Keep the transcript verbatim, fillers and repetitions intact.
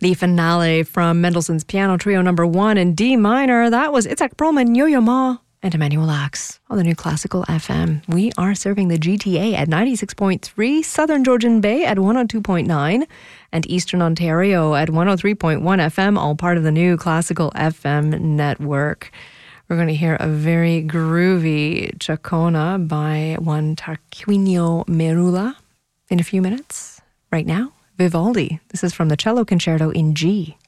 The finale from Mendelssohn's Piano Trio number one in D minor, that was Itzhak Perlman, Yo-Yo Ma, and Emmanuel Axe on the New Classical F M. We are serving the G T A at ninety-six point three, Southern Georgian Bay at one oh two point nine, and Eastern Ontario at one oh three point one F M, all part of the New Classical F M network. We're going to hear a very groovy Chacona by one Tarquinio Merula in a few minutes. Right now, Vivaldi. This is from the Cello Concerto in G.